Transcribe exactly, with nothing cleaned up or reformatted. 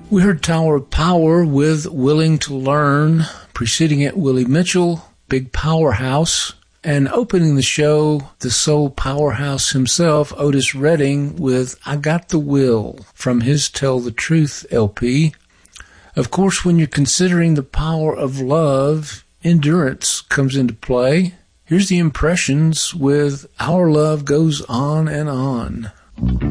We heard Tower of Power with Willing to Learn, preceding it Willie Mitchell, Big Powerhouse, and opening the show, the soul powerhouse himself, Otis Redding, with I Got the Will from his Tell the Truth L P. Of course, when you're considering the power of love, endurance comes into play. Here's the Impressions with Our Love Goes On and On.